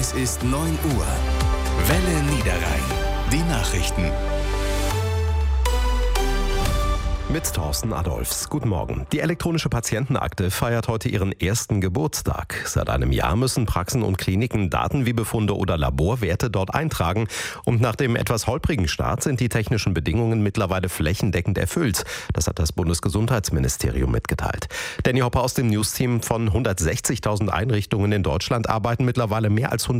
Es ist 9 Uhr. Welle Niederrhein. Die Nachrichten. Mit Thorsten Adolfs. Guten Morgen. Die elektronische Patientenakte feiert heute ihren ersten Geburtstag. Seit einem Jahr müssen Praxen und Kliniken Daten wie Befunde oder Laborwerte dort eintragen. Und nach dem etwas holprigen Start sind die technischen Bedingungen mittlerweile flächendeckend erfüllt. Das hat das Bundesgesundheitsministerium mitgeteilt. Danny Hopper aus dem News-Team: von 160.000 Einrichtungen in Deutschland arbeiten mittlerweile mehr als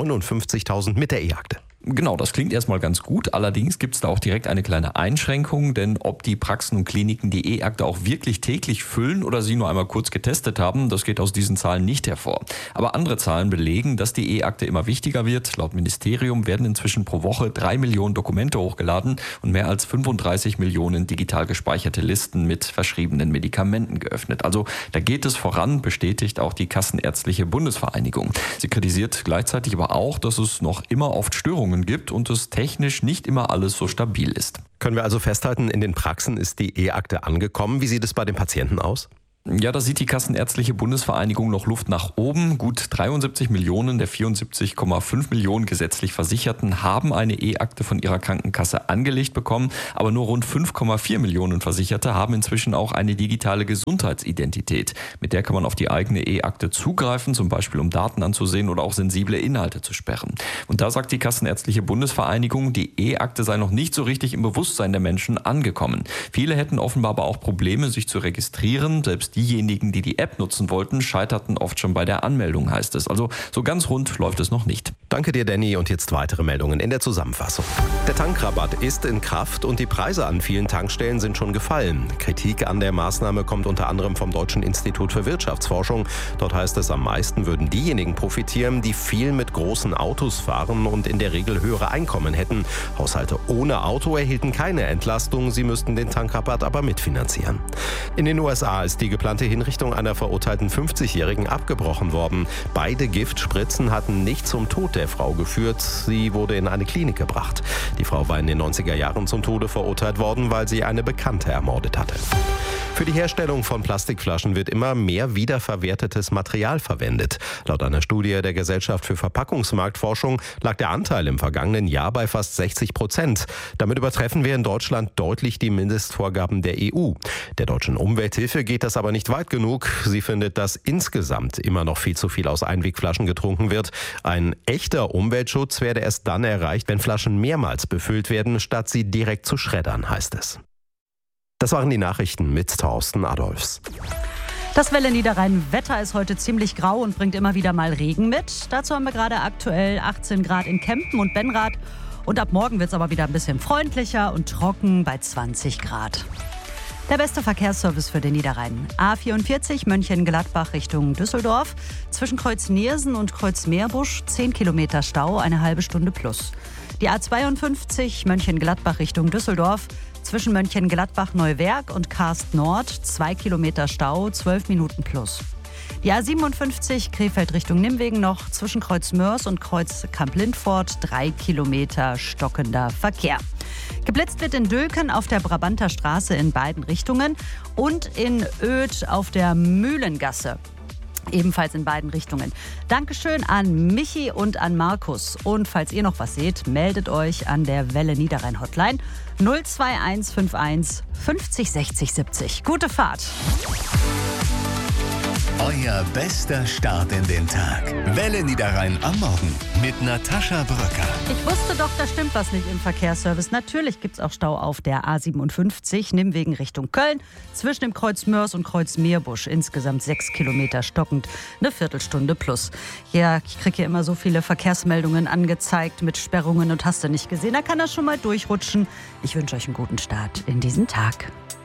159.000 mit der E-Akte. Genau, das klingt erstmal ganz gut. Allerdings gibt es da auch direkt eine kleine Einschränkung, denn ob die Praxen und Kliniken die E-Akte auch wirklich täglich füllen oder sie nur einmal kurz getestet haben, das geht aus diesen Zahlen nicht hervor. Aber andere Zahlen belegen, dass die E-Akte immer wichtiger wird. Laut Ministerium werden inzwischen pro Woche 3 Millionen Dokumente hochgeladen und mehr als 35 Millionen digital gespeicherte Listen mit verschriebenen Medikamenten geöffnet. Also da geht es voran, bestätigt auch die Kassenärztliche Bundesvereinigung. Sie kritisiert gleichzeitig aber auch, dass es noch immer oft Störungen gibt und es technisch nicht immer alles so stabil ist. Können wir also festhalten, in den Praxen ist die E-Akte angekommen. Wie sieht es bei den Patienten aus? Ja, da sieht die Kassenärztliche Bundesvereinigung noch Luft nach oben. Gut 73 Millionen der 74,5 Millionen gesetzlich Versicherten haben eine E-Akte von ihrer Krankenkasse angelegt bekommen. Aber nur rund 5,4 Millionen Versicherte haben inzwischen auch eine digitale Gesundheitsidentität. Mit der kann man auf die eigene E-Akte zugreifen, zum Beispiel um Daten anzusehen oder auch sensible Inhalte zu sperren. Und da sagt die Kassenärztliche Bundesvereinigung, die E-Akte sei noch nicht so richtig im Bewusstsein der Menschen angekommen. Viele hätten offenbar aber auch Probleme, sich zu registrieren. Selbst diejenigen, die die App nutzen wollten, scheiterten oft schon bei der Anmeldung, heißt es. Also so ganz rund läuft es noch nicht. Danke dir, Danny. Und jetzt weitere Meldungen in der Zusammenfassung. Der Tankrabatt ist in Kraft und die Preise an vielen Tankstellen sind schon gefallen. Kritik an der Maßnahme kommt unter anderem vom Deutschen Institut für Wirtschaftsforschung. Dort heißt es, am meisten würden diejenigen profitieren, die viel mit großen Autos fahren und in der Regel höhere Einkommen hätten. Haushalte ohne Auto erhielten keine Entlastung, sie müssten den Tankrabatt aber mitfinanzieren. In den USA ist die geplante Hinrichtung einer verurteilten 50-Jährigen abgebrochen worden. Beide Giftspritzen hatten nicht zum Tod der Frau geführt. Sie wurde in eine Klinik gebracht. Die Frau war in den 90er Jahren zum Tode verurteilt worden, weil sie eine Bekannte ermordet hatte. Für die Herstellung von Plastikflaschen wird immer mehr wiederverwertetes Material verwendet. Laut einer Studie der Gesellschaft für Verpackungsmarktforschung lag der Anteil im vergangenen Jahr bei fast 60%. Damit übertreffen wir in Deutschland deutlich die Mindestvorgaben der EU. Der deutschen Umwelthilfe geht das aber nicht weit genug. Sie findet, dass insgesamt immer noch viel zu viel aus Einwegflaschen getrunken wird. Ein echter Umweltschutz werde erst dann erreicht, wenn Flaschen mehrmals befüllt werden, statt sie direkt zu schreddern, heißt es. Das waren die Nachrichten mit Thorsten Adolfs. Das Welle Niederrhein-Wetter ist heute ziemlich grau und bringt immer wieder mal Regen mit. Dazu haben wir gerade aktuell 18 Grad in Kempen und Benrath. Und ab morgen wird es aber wieder ein bisschen freundlicher und trocken bei 20 Grad. Der beste Verkehrsservice für den Niederrhein. A44 Mönchengladbach Richtung Düsseldorf. Zwischen Kreuz-Niersen und Kreuz-Meerbusch 10 Kilometer Stau, eine halbe Stunde plus. Die A52 Mönchengladbach Richtung Düsseldorf. Zwischen Mönchengladbach-Neuwerk und Karst Nord 2 Kilometer Stau, 12 Minuten plus. Die A57 Krefeld Richtung Nimwegen noch zwischen Kreuz Mörs und Kreuz Kamp-Lindfort 3 Kilometer stockender Verkehr. Geblitzt wird in Dülken auf der Brabanter Straße in beiden Richtungen und in Oedt auf der Mühlengasse. Ebenfalls in beiden Richtungen. Dankeschön an Michi und an Markus. Und falls ihr noch was seht, meldet euch an der Welle Niederrhein Hotline 02151 50 60 70. Gute Fahrt! Euer bester Start in den Tag. Welle Niederrhein am Morgen mit Natascha Bröcker. Ich wusste doch, da stimmt was nicht im Verkehrsservice. Natürlich gibt es auch Stau auf der A57, Nimwegen Richtung Köln, zwischen dem Kreuz Mörs und Kreuz Meerbusch. Insgesamt 6 Kilometer stockend, eine Viertelstunde plus. Ja, ich kriege hier immer so viele Verkehrsmeldungen angezeigt mit Sperrungen und hast du nicht gesehen. Da kann das schon mal durchrutschen. Ich wünsche euch einen guten Start in diesen Tag.